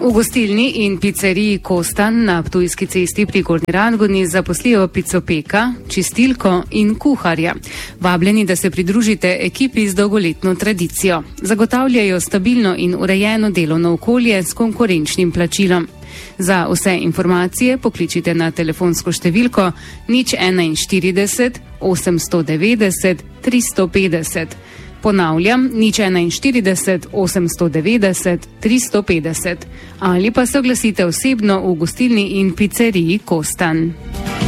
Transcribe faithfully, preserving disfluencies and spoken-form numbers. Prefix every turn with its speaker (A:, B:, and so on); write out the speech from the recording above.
A: V gostilni in pizzeriji Kostan na Ptujski cesti pri Gornji Radgoni zaposlijo picopeka, čistilko in kuharja. Vabljeni, da se pridružite ekipi z dolgoletno tradicijo. Zagotavljajo stabilno in urejeno delovno okolje s konkurenčnim plačilom. Za vse informacije pokličite na telefonsko številko nič enainštirideset osemsto devetdeset tristo petdeset. Ponavljam, nič enainštirideset osemsto devetdeset tristo petdeset ali pa se oglasite osebno v gostilni in pizzeriji Kostan.